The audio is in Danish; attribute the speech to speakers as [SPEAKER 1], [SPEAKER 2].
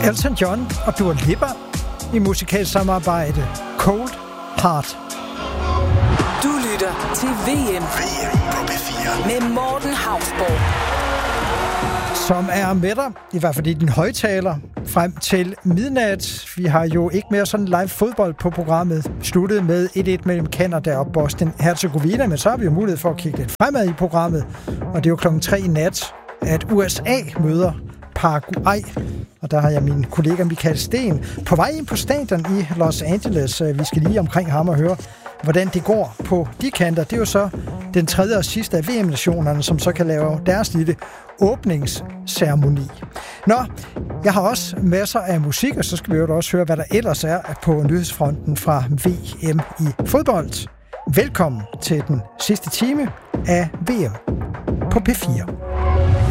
[SPEAKER 1] Elton John og Dua Lipa i musikalsk samarbejde Cold Heart.
[SPEAKER 2] Du lytter til VM på P4 med Morten Hausborg,
[SPEAKER 1] som er med dig, i hvert fald i din højtaler, frem til midnat. Vi har jo ikke mere sådan live fodbold på programmet, sluttet med 1-1 mellem Canada og Bosnien-Herzegovina, men så har vi jo mulighed for at kigge lidt fremad i programmet, og det er jo 3:00 i nat, at USA møder Paraguay, og der har jeg min kollega Michael Sten på vej ind på stadion i Los Angeles. Vi skal lige omkring ham og høre, hvordan det går på de kanter. Det er jo så den tredje og sidste af VM-nationerne, som så kan lave deres lille åbningsceremoni. Nå, jeg har også masser af musik, og så skal vi jo også høre, hvad der ellers er på nyhedsfronten fra VM i fodbold. Velkommen til den sidste time af VM på P4.